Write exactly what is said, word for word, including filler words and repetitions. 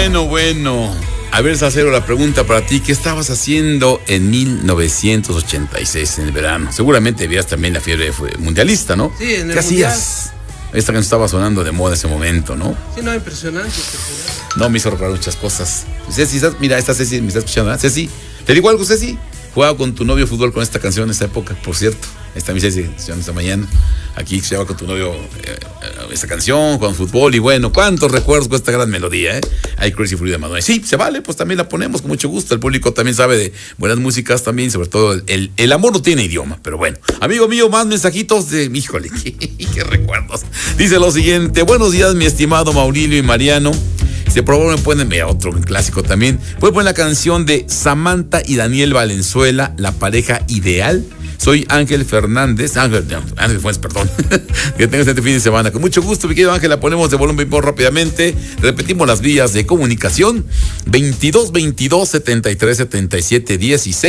bueno, bueno. A ver, Salcero, la pregunta para ti, ¿qué estabas haciendo en mil novecientos ochenta y seis en el verano? Seguramente veías también la fiebre mundialista, ¿no? Sí, en el ¿Qué mundial. hacías? Esta canción estaba sonando de moda en ese momento, ¿no? Sí, no, impresionante. impresionante. No, me hizo recordar muchas cosas. Ceci, ¿estás? Mira, esta Ceci me está escuchando, ¿verdad? Ceci, ¿te digo algo, Ceci? Jugaba con tu novio fútbol con esta canción en esa época, por cierto. Esta mi Ceci, esta mañana. Aquí se llama con tu novio eh, esta canción, con fútbol, y bueno, cuántos recuerdos con esta gran melodía, ¿eh? Hay Crazy Free de Madonna. Sí, se vale, pues también la ponemos con mucho gusto. El público también sabe de buenas músicas también, sobre todo el, el, el amor no tiene idioma, pero bueno. Amigo mío, más mensajitos de, híjole, qué, qué recuerdos. Dice lo siguiente: buenos días, mi estimado Maurilio y Mariano. Si por favor me pueden ver otro clásico también. Pueden poner la canción de Samantha y Daniel Valenzuela, La pareja ideal. Soy Ángel Fernández, Ángel, Ángel Fuentes, perdón. Que tengas este fin de semana. Con mucho gusto, mi querido Ángel, la ponemos de volumen por rápidamente. Repetimos las vías de comunicación: veintidós veintidós setenta y tres setenta y siete dieciséis.